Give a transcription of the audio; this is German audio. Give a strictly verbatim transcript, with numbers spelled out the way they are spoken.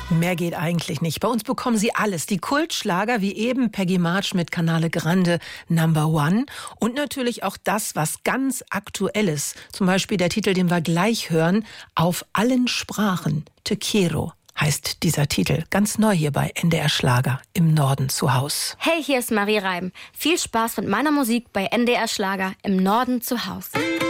Mehr geht eigentlich nicht. Bei uns bekommen Sie alles. Die Kultschlager wie eben Peggy March mit Canale Grande Number One und natürlich auch das, was ganz Aktuelles. Zum Beispiel der Titel, den wir gleich hören, Auf allen Sprachen. Te quiero heißt dieser Titel. Ganz neu hier bei N D R Schlager im Norden zu Haus. Hey, hier ist Marie Reim. Viel Spaß mit meiner Musik bei N D R Schlager im Norden zu Haus.